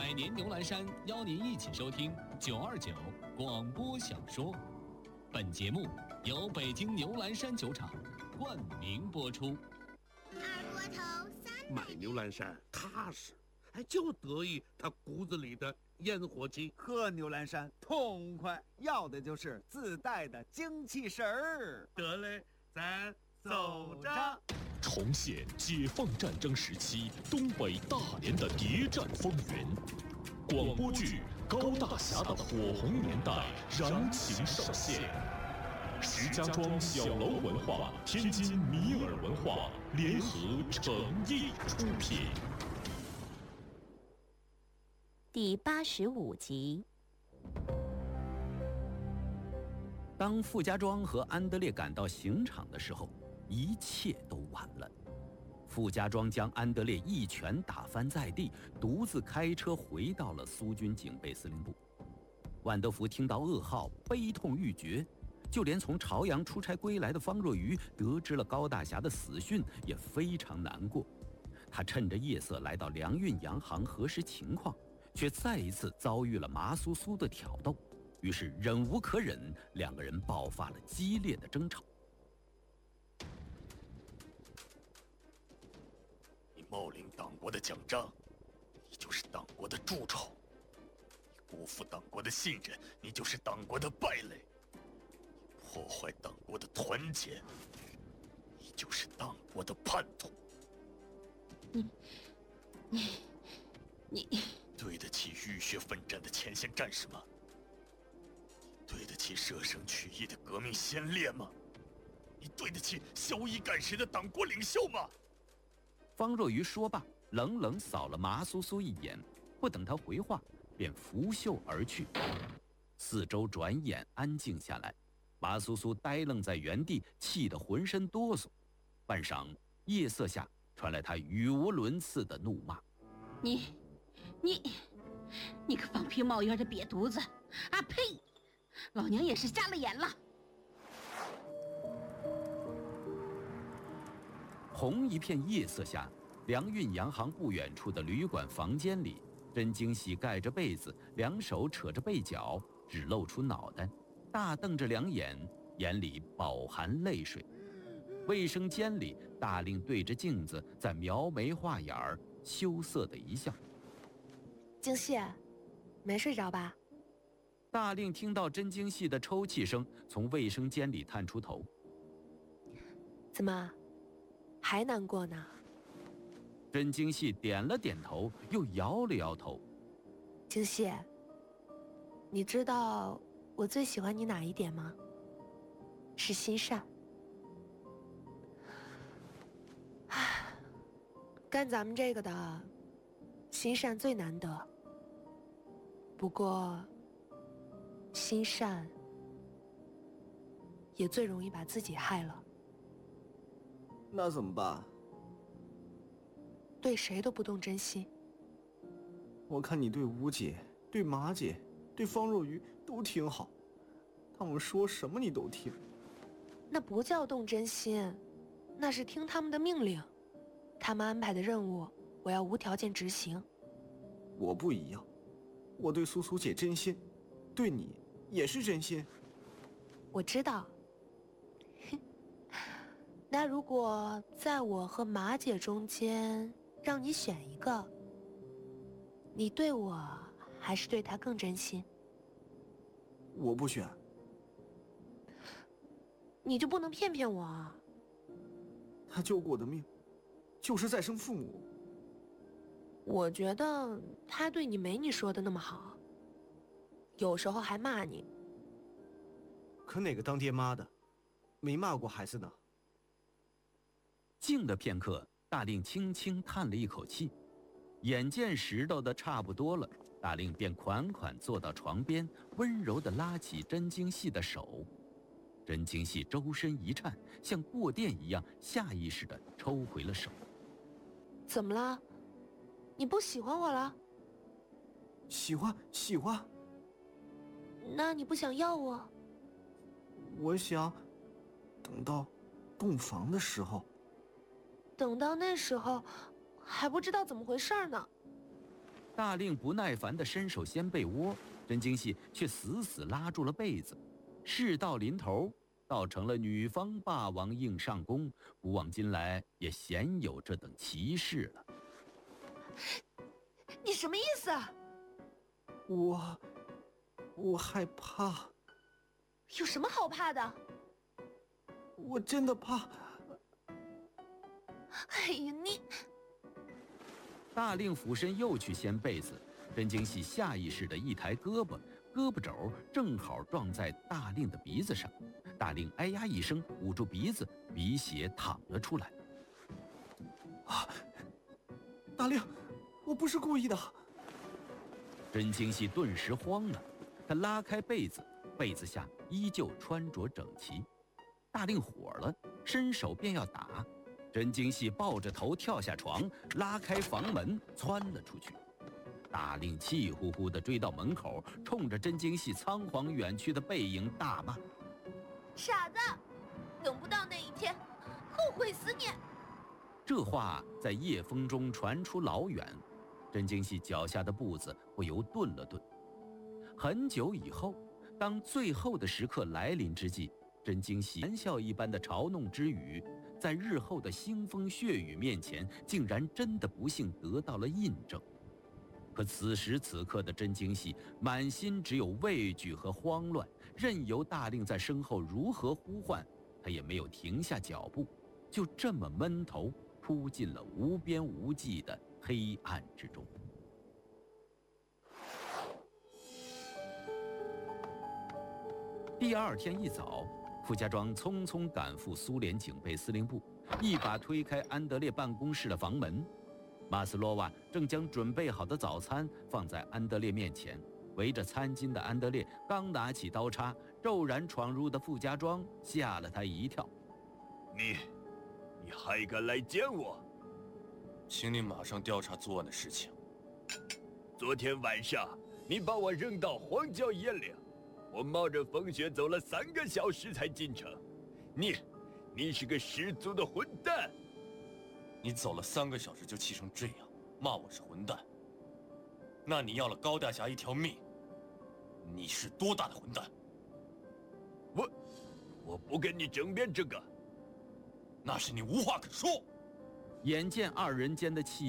百年牛栏山邀您一起收听929广播小说。本节目由北京牛栏山酒厂冠名播出。 二锅头300 买牛栏山踏实，就得意他骨子里的烟火气。 喝牛栏山痛快，要的就是自带的精气神儿。 得嘞，咱走着。 重现解放战争时期东北大连的谍战风云，广播剧《高大侠的火红年代》燃情上线。石家庄小楼文化、天津米尔文化联合诚意出品。 第85集。 当傅家庄和安德烈赶到刑场的时候，一切都晚了。傅家庄将安德烈一拳打翻在地，独自开车回到了苏军警备司令部。万德福听到噩耗，悲痛欲绝，就连从朝阳出差归来的方若愚得知了高大侠的死讯，也非常难过。他趁着夜色来到粮运洋行核实情况，却再一次遭遇了麻苏苏的挑逗，于是忍无可忍，两个人爆发了激烈的争吵。 你冒领党国的奖章，你就是党国的蛀虫；你辜负党国的信任，你就是党国的败类；你破坏党国的团结，你就是党国的叛徒。 你对得起浴血奋战的前线战士吗？对得起舍生取义的革命先烈吗？你对得起骁勇敢时的党国领袖吗？ 方若愚说罢，冷冷扫了麻苏苏一眼，不等他回话，便拂袖而去。四周转眼安静下来，麻苏苏呆愣在原地，气得浑身哆嗦。半晌，夜色下传来他语无伦次的怒骂： 你个放屁冒烟的瘪犊子！啊呸！老娘也是瞎了眼了。 红一片夜色下，粮运洋行不远处的旅馆房间里，甄京喜盖着被子，两手扯着被角，只露出脑袋，大瞪着两眼，眼里饱含泪水。卫生间里，大令对着镜子在描眉画眼儿，羞涩的一笑。 京喜，没睡着吧？ 大令听到甄京喜的抽泣声，从卫生间里探出头。 怎么，还难过呢？ 甄京喜点了点头，又摇了摇头。 京喜，你知道我最喜欢你哪一点吗？是心善。干咱们这个的，心善最难得。不过，心善也最容易把自己害了。 那怎么办？ 对谁都不动真心。 我看你对吴姐、对马姐、对方若愚都挺好，他们说什么你都听。 那不叫动真心，那是听他们的命令。他们安排的任务，我要无条件执行。 我不一样，我对苏苏姐真心，对你也是真心。 我知道。那如果在我和马姐中间让你选一个，你对我还是对她更真心？ 我不选。 你就不能骗骗我啊？ 他救过我的命，就是再生父母。 我觉得他对你没你说的那么好，有时候还骂你。 可哪个当爹妈的没骂过孩子呢？ 静了片刻，大令轻轻叹了一口气，眼见拾掇的差不多了，大令便款款坐到床边，温柔地拉起甄京喜的手。甄京喜周身一颤，像过电一样，下意识地抽回了手。 怎么了？你不喜欢我了？ 喜欢。 那你不想要我？ 我想等到洞房的时候。 等到那时候，还不知道怎么回事呢。 大令不耐烦地伸手掀被窝，真经系却死死拉住了被子。事到临头，倒成了女方霸王硬上弓，古往今来也鲜有这等奇事了。 你什么意思啊？ 我害怕。 有什么好怕的？ 我真的怕。 哎呀，你！ 大令俯身又去掀被子，真经系下意识的一抬胳膊，胳膊肘正好撞在大令的鼻子上。大令哎呀一声，捂住鼻子，鼻血淌了出来。 啊！大令，我不是故意的。 真经系顿时慌了，他拉开被子，被子下依旧穿着整齐。大令火了，伸手便要打。真经系抱着头跳下床，拉开房门窜了出去。大令气呼呼地追到门口，冲着真经系仓皇远去的背影大骂：“ 傻子，等不到那一天，后悔死你！” 这话在夜风中传出老远，真经系脚下的步子不由顿了顿。很久以后，当最后的时刻来临之际，真经系玩笑一般的嘲弄之语，在日后的腥风血雨面前，竟然真的不幸得到了印证。可此时此刻的真经系满心只有畏惧和慌乱，任由大令在身后如何呼唤，他也没有停下脚步，就这么闷头扑进了无边无际的黑暗之中。第二天一早，傅家庄匆匆赶赴苏联警备司令部，一把推开安德烈办公室的房门。马斯洛娃正将准备好的早餐放在安德烈面前，围着餐巾的安德烈刚拿起刀叉，骤然闯入的傅家庄吓了他一跳。 你还敢来见我？ 请你马上调查昨晚的事情。 昨天晚上你把我扔到荒郊野岭，我冒着风雪走了3个小时才进城。你是个十足的混蛋！ 你走了3个小时就气成这样，骂我是混蛋？那你要了高大侠一条命，你是多大的混蛋？ 我不跟你争辩这个。 那是你无话可说。 眼见二人间的气